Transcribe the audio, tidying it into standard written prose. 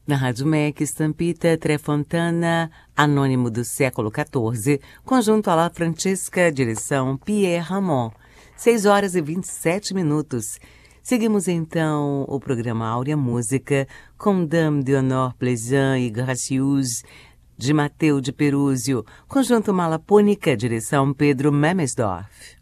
Na Rádio MEC, Stampita, Tre Fontana, Anônimo do século XIV, conjunto Alla Francesca, direção Pierre Ramon. 6h27. Seguimos então o programa Áurea Música com Dame de Honor Plaisant e Gracieuse, de Mateu de Perúzio, conjunto Malapônica, direção Pedro Memesdorf.